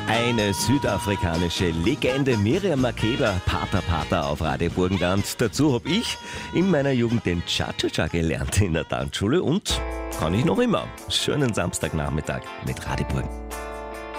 Eine südafrikanische Legende, Miriam Makeba, Pater auf Radio Burgenland. Dazu habe ich in meiner Jugend den Cha-Cha-Cha gelernt in der Tanzschule und kann ich noch immer. Schönen Samstagnachmittag mit Radio Burgen.